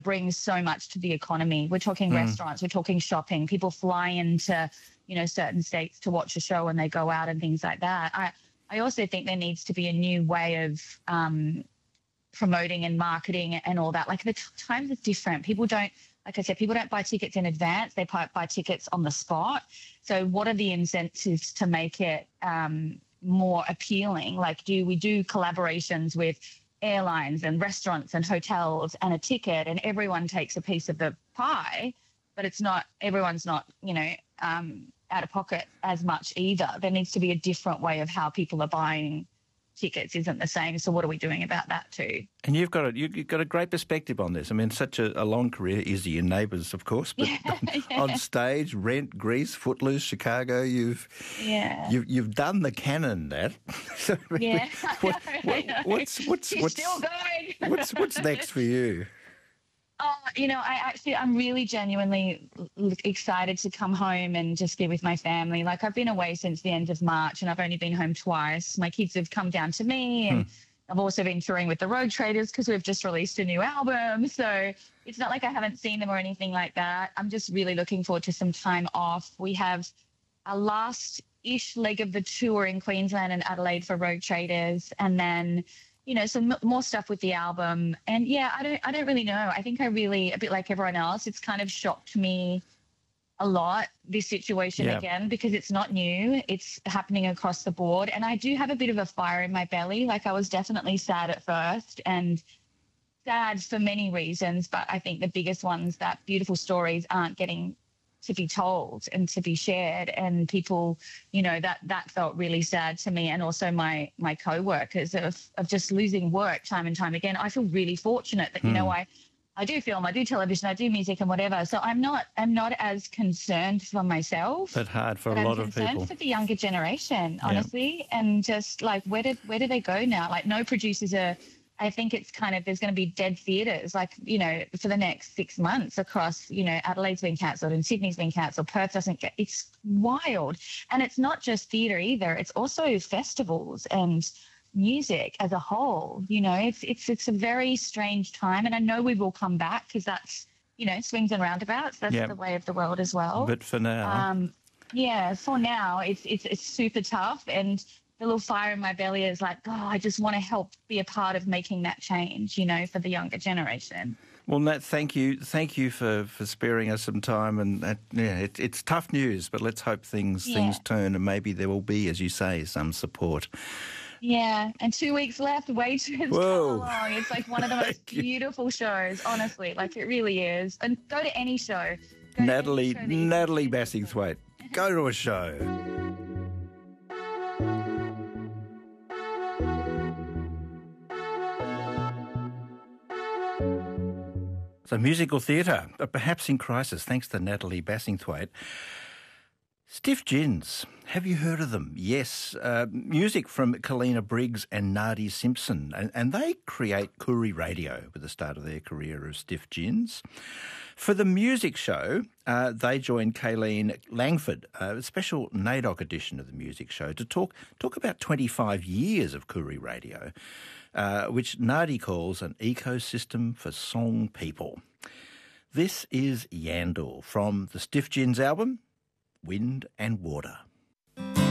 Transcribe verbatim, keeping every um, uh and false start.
brings so much to the economy. We're talking mm. restaurants, we're talking shopping. People fly into, you know, certain states to watch a show and they go out and things like that. I, I also think there needs to be a new way of um, promoting and marketing and all that. Like the t- times are different. People don't, like I said, people don't buy tickets in advance. They buy, buy tickets on the spot. So what are the incentives to make it um, more appealing? Like, do we do collaborations with airlines and restaurants and hotels and a ticket, and everyone takes a piece of the pie, but it's not, everyone's not, you know, um, out of pocket as much either. There needs to be a different way of how people are buying tickets isn't the same. So what are we doing about that too? And you've got a, you've got a great perspective on this. I mean, such a, a long career, Izzy, in Neighbours, of course, but yeah, yeah. on stage, Rent, Grease, Footloose, Chicago, you've yeah. you've, you've done the canon, that. So, yeah. what, what, what's what's You're what's still going. what's what's next for you? Oh, you know, I actually, I'm really genuinely excited to come home and just be with my family. Like, I've been away since the end of March and I've only been home twice. My kids have come down to me and hmm. I've also been touring with the Road Traders because we've just released a new album. So it's not like I haven't seen them or anything like that. I'm just really looking forward to some time off. We have a last-ish leg of the tour in Queensland and Adelaide for Road Traders, and then you know, some more stuff with the album. And yeah, I don't, I don't really know. I think I really, a bit like everyone else, it's kind of shocked me a lot, this situation yeah. again, because it's not new. It's happening across the board. And I do have a bit of a fire in my belly. Like, I was definitely sad at first, and sad for many reasons. But I think the biggest ones, that beautiful stories aren't getting to be told and to be shared, and people, you know, that that felt really sad to me. And also my my co-workers of, of just losing work time and time again. I feel really fortunate that, mm. you know, I I do film, I do television, I do music and whatever. So I'm not I'm not as concerned for myself. But hard for but a lot I'm of people. concerned for the younger generation, honestly. Yeah. And just like, where did where do they go now? Like, no producers are, I think it's kind of, there's going to be dead theatres, like, you know, for the next six months across, you know, Adelaide's been cancelled and Sydney's been cancelled, Perth doesn't get, it's wild. And it's not just theatre either, it's also festivals and music as a whole. You know, it's it's it's a very strange time, and I know we will come back because that's, you know, swings and roundabouts. That's yep. the way of the world as well. But for now, um, yeah, for now, it's it's it's super tough, and the little fire in my belly is like, oh, I just want to help be a part of making that change, you know, for the younger generation. Well, Nat, thank you, thank you for, for sparing us some time, and uh, yeah, it, it's tough news, but let's hope things yeah. things turn, and maybe there will be, as you say, some support. Yeah, and two weeks left. Way too it's come along. It's like one of the most beautiful shows, honestly. Like, it really is. And go to any show. Go Natalie, any show Natalie Bassingthwaite, go to a show. So musical theatre, perhaps in crisis, thanks to Natalie Bassingthwaite. Stiff Gins, have you heard of them? Yes, uh, music from Kalina Briggs and Nadi Simpson, and, and they create Koori Radio with the start of their career of Stiff Gins. For the music show, uh, they joined Kayleen Langford, a special NAIDOC edition of the music show, to talk talk about twenty-five years of Koori Radio, uh, which Nadi calls an ecosystem for song people. This is Yandal from the Stiff Gins album, Wind and Water.